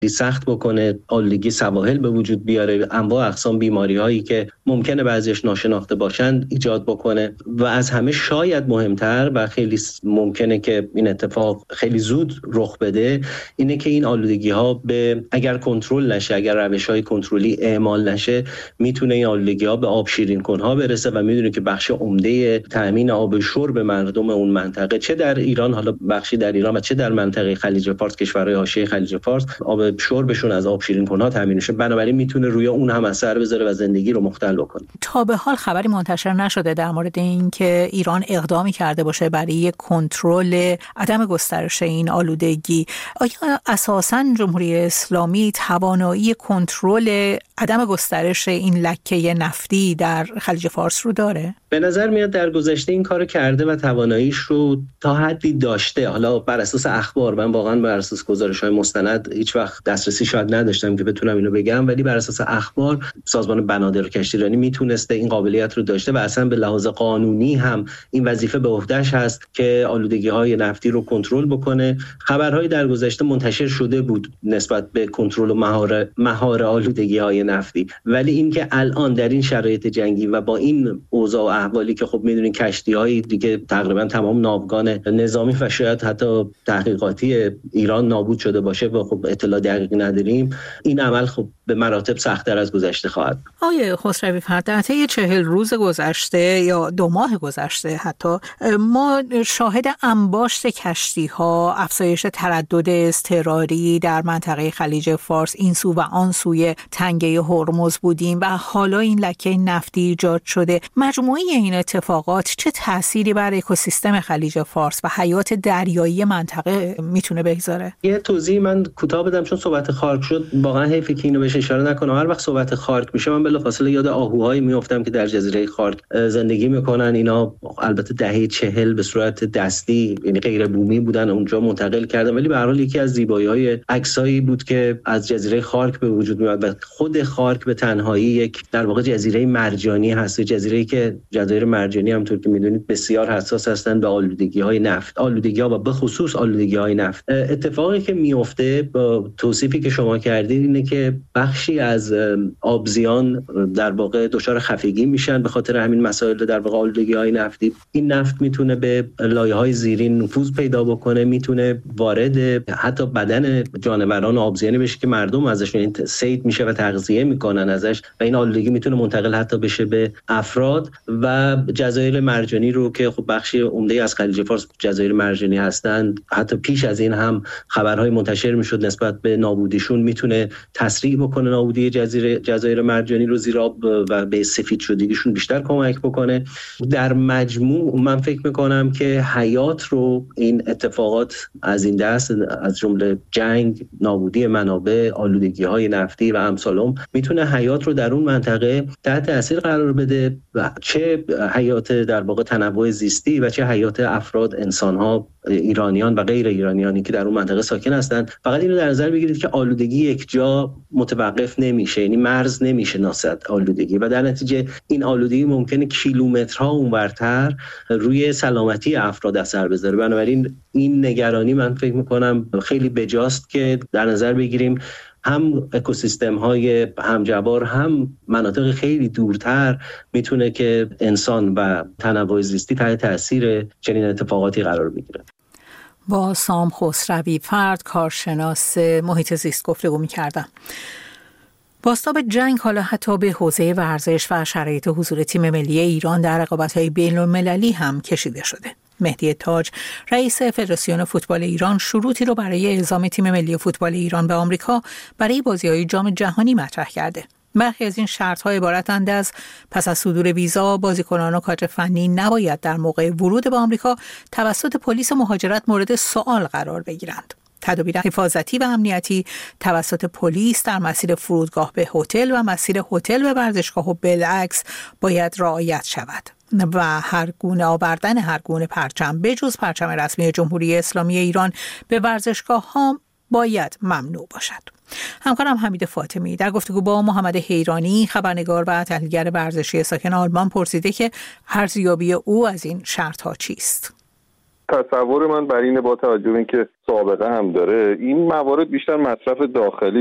سخت بکنه، آلودگی سواحل به وجود بیاره، انواع اقسام بیماری‌هایی که ممکنه بعضیش ناشناخته باشند ایجاد بکنه و از همه شاید مهمتر و خیلی ممکنه که این اتفاق خیلی زود رخ بده اینه که این آلودگی‌ها اگر کنترل نشه، اگر روش‌های کنترلی اعمال نشه، میتونه این آلودگی‌ها به آب شیرین کنها برسه و میدونید که بخش عمده تامین آب شرب مردم اون منطقه، چه در ایران، حالا بخشی در ایران و چه در منطقه خلیج فارس، کشورهای حاشیه خلیج فارس، آب شربشون از آب شیرین کنها تامین میشه، بنابراین میتونه روی اون هم اثر بذاره و زندگی رو مختل بکنه. تا به حال خبری منتشر نشده در مورد اینکه ایران اقدامی کرده باشه برای کنترل عدم گسترش این آلودگی. آیا اساساً جمهوری اسلامی توانایی کنترل عدم گسترش این لکه نفتی در خلیج فارس رو داره؟ به نظر میاد در گذشته این کارو کرده و تواناییش رو تا حدی داشته. حالا بر اساس اخبار، من واقعا بر اساس گزارش‌های مستند هیچ وقت دسترسی شاید نداشتم که بتونم اینو بگم، ولی بر اساس اخبار سازمان بنادر کشتیرانی میتونسته این قابلیت رو داشته و اصلا به لحاظ قانونی هم این وظیفه به عهده‌اش هست که آلودگی‌های نفتی رو کنترل بکنه. خبرهای در گذشته منتشر شده بود نسبت به کنترل و مهار آلودگی‌های نفتی، ولی اینکه الان در این شرایط جنگی و با این اوضاع و احوالی که خب میدونین کشتی‌های دیگه تقریبا تمام ناوگان نظامی و شاید حتی تحقیقاتی ایران نابود شده باشه و خب اطلاع دقیقی نداریم، این عمل خب به مراتب سخت‌تر از گذشته خواهد. آقای خسروی فرد، در طی 40 روز گذشته یا 2 ماه گذشته حتی ما شاهد انباشت کشتی‌ها، افزایش تردد اضطراری در منطقه خلیج فارس این سو و آن سوی تنگه هرمز بودیم و حالا این لکه نفتی ایجاد شده. مجموعه این اتفاقات چه تأثیری بر اکوسیستم خلیج فارس و حیات دریایی منطقه میتونه بگذاره؟ یه توضیح من کوتاه بدم چون صحبت خارک شد، واقعا حیفه که اینو بهش اشاره نکنم. هر وقت صحبت خارک میشه من بلافاصله یاد آهوهایی میافتم که در جزیره خارک زندگی میکنن. اینا البته دهه 40 به صورت دستی، یعنی غیر بومی بودن، اونجا منتقل کردن، ولی به هر حال یکی از زیبایی‌های عکسایی بود که از جزیره خارک به وجود میاد و خود خارک به تنهایی یک در واقع جزیره مرجانی هست، جزیره‌ای که جزایر مرجانی همونطور که میدونید بسیار حساس هستند به آلودگی‌های نفت، آلودگی‌ها و به خصوص آلودگی‌های نفت. اتفاقی که میفته با توصیفی که شما کردید اینه که بخشی از آبزیان در واقع دچار خفگی میشن به خاطر همین مسائل در واقع آلودگی‌های نفتی. این نفت میتونه به لایه‌های زیرین نفوذ پیدا بکنه، میتونه وارد حتی بدن جانوران آبزیانی بشه که مردم ازشون صید میشه و تغذیه میکنن ازش و این آلودگی میتونه منتقل حتی بشه به افراد. و جزایر مرجانی رو که خب بخشی عمده از خلیج فارس جزایر مرجانی هستند، حتی پیش از این هم خبرهای منتشر میشد نسبت به نابودیشون، میتونه تسریع بکنه نابودی جزایر مرجانی رو، زیرا و به سفید شدگیشون بیشتر کمک بکنه. در مجموع من فکر میکنم که حیات رو این اتفاقات از این دست، از جمله جنگ، نابودی منابع، آلودگی‌های نفتی و امثالهم، میتونه حیات رو در اون منطقه تحت تاثیر قرار بده و چه حیات در واقع تنوع زیستی و چه حیات افراد، انسان‌ها، ایرانیان و غیر ایرانیانی که در اون منطقه ساکن هستند. فقط اینو در نظر بگیرید که آلودگی یک جا متوقف نمیشه، یعنی مرز نمیشناسد آلودگی و در نتیجه این آلودگی ممکنه کیلومترها اونورتر روی سلامتی افراد اثر بذاره. بنابراین این نگرانی من فکر می‌کنم خیلی بجاست که در نظر بگیریم هم اکوسیستم های همجوار هم مناطق خیلی دورتر میتونه که انسان و تنوع زیستی تحت تاثیر چنین اتفاقاتی قرار بگیره. با سام خسروی فرد، کارشناس محیط زیست گفتگو می‌کردم. بازتاب جنگ حالا حتی به حوزه ورزش و شرایط حضور تیم ملی ایران در رقابت‌های بین‌المللی هم کشیده شده. مهدی تاج، رئیس فدراسیون فوتبال ایران، شروطی رو برای اعزام تیم ملی فوتبال ایران به آمریکا برای بازی‌های جام جهانی مطرح کرده. برخی از این شرط‌ها عبارتند از پس از صدور ویزا بازیکنان و کادر فنی نباید در موقع ورود به آمریکا توسط پلیس مهاجرت مورد سوال قرار بگیرند. تدابیر حفاظتی و امنیتی توسط پلیس در مسیر فرودگاه به هتل و مسیر هتل به ورزشگاه و بالعکس باید رعایت شود و هر گونه آوردن هر گونه پرچم بجز پرچم رسمی جمهوری اسلامی ایران به ورزشگاه ها باید ممنوع باشد. همکارم حمید فاطمی در گفتگو با محمد حیرانی، خبرنگار و تحلیلگر ورزشی ساکن آلمان، پرسیده که ارزیابی او از این شرط‌ها چیست؟ تصور من بر اینه با توجه به اینکه سابقه هم داره این موارد بیشتر مصرف داخلی